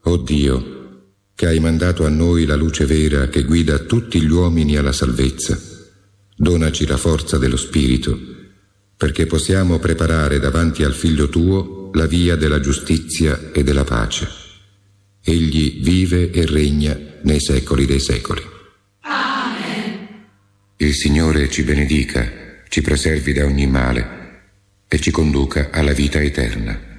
O Dio, che hai mandato a noi la luce vera che guida tutti gli uomini alla salvezza, donaci la forza dello Spirito, perché possiamo preparare davanti al Figlio tuo la via della giustizia e della pace. Egli vive e regna nei secoli dei secoli. Amen. Il Signore ci benedica, ci preservi da ogni male e ci conduca alla vita eterna.